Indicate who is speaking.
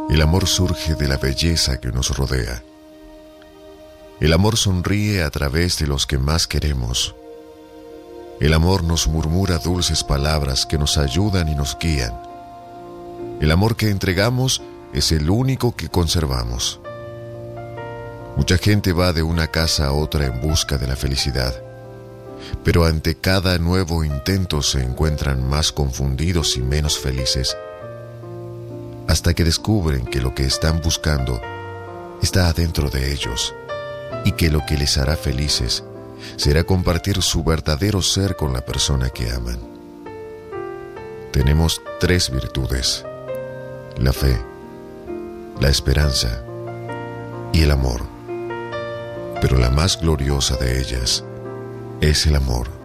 Speaker 1: El amor surge de la belleza que nos rodea. El amor sonríe a través de los que más queremos. El amor nos murmura dulces palabras que nos ayudan y nos guían. El amor que entregamos es el único que conservamos. Mucha gente va de una casa a otra en busca de la felicidad, pero ante cada nuevo intento se encuentran más confundidos y menos felices, hasta que descubren que lo que están buscando está adentro de ellos y que lo que les hará felices será compartir su verdadero ser con la persona que aman. Tenemos 3 virtudes: la fe, la esperanza y el amor. Pero la más gloriosa de ellas es el amor.